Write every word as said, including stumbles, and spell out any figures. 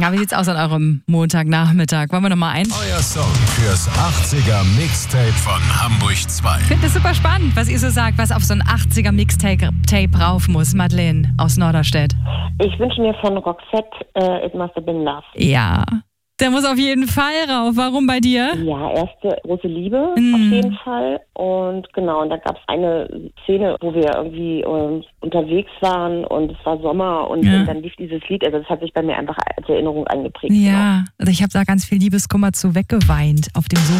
Ja, wie sieht's aus an eurem Montagnachmittag? Wollen wir noch mal ein? Euer Song fürs achtziger Mixtape von Hamburg zwei. Ich finde es super spannend, was ihr so sagt, was auf so ein achtziger Mixtape Tape rauf muss. Madeleine aus Norderstedt. Ich wünsche mir von Roxette äh, It Must Have Been Love. Ja, der muss auf jeden Fall rauf. Warum bei dir? Ja, erste große Liebe Mm. auf jeden Fall. Und genau, und da gab es eine Szene, wo wir irgendwie ähm, unterwegs waren und es war Sommer und, Ja. und dann lief dieses Lied. Also das hat sich bei mir einfach als Erinnerung eingeprägt. Ja, also ich habe da ganz viel Liebeskummer zu weggeweint auf dem Sofa.